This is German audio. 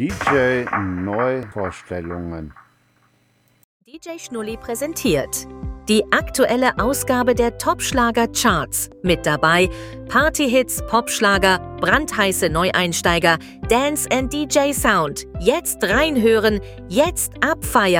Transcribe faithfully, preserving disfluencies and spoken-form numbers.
D J-Neuvorstellungen. D J Schnulli präsentiert die aktuelle Ausgabe der Top-Schlager-Charts. Mit dabei Partyhits, Popschlager, brandheiße Neueinsteiger, Dance and D J Sound. Jetzt reinhören, jetzt abfeiern.